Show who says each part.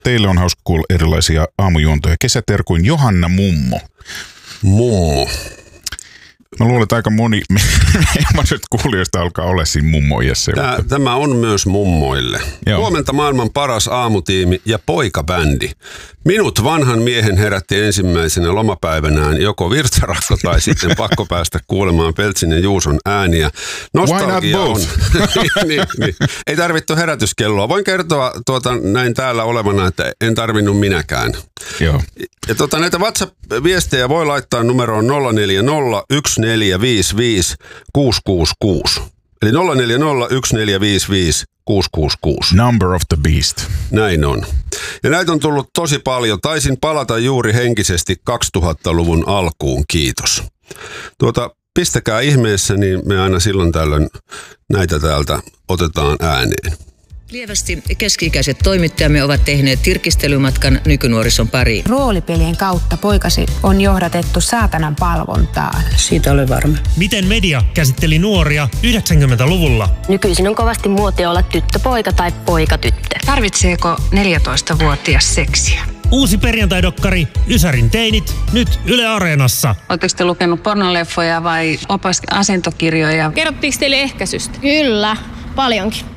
Speaker 1: Teille on hauska kuulla erilaisia aamujuontoja. Kesäterkuin Johanna Mummo.
Speaker 2: Mummo.
Speaker 1: Mä luulen, että aika moni nyt kuulijoista alkaa olla siinä mummoijassa.
Speaker 2: Tämä on myös mummoille. Joo. Huomenta maailman paras aamutiimi ja poikabändi. Minut vanhan miehen herätti ensimmäisenä lomapäivänään joko virtsarakko tai sitten pakko päästä kuulemaan Peltsin ja Juuson ääniä. Nostalgia on. niin. Ei tarvittu herätyskelloa. Voin kertoa näin täällä olevana, että en tarvinnut minäkään.
Speaker 1: Joo.
Speaker 2: Ja näitä WhatsApp-viestejä voi laittaa numeroon 040 1455 666. Eli 040 1455 666.
Speaker 1: Number of the beast.
Speaker 2: Näin on. Ja näitä on tullut tosi paljon. Taisin palata juuri henkisesti 2000-luvun alkuun. Kiitos. Pistäkää ihmeessä, niin me aina silloin tällöin näitä täältä otetaan ääneen.
Speaker 3: Lievästi keski-ikäiset toimittajamme ovat tehneet tirkistelymatkan nykynuorison pariin.
Speaker 4: Roolipelien kautta poikasi on johdatettu saatanan palvontaan.
Speaker 3: Siitä olen varma.
Speaker 5: Miten media käsitteli nuoria 90-luvulla?
Speaker 6: Nykyisin on kovasti muotia olla tyttöpoika tai poikatyttö.
Speaker 7: Tarvitseeko 14-vuotias seksiä?
Speaker 5: Uusi perjantaidokkari Ysärin teinit, nyt Yle Areenassa.
Speaker 7: Oletteko te lukenut pornoleffoja vai asentokirjoja?
Speaker 8: Kerrottiinko teille ehkäisystä? Kyllä, paljonkin.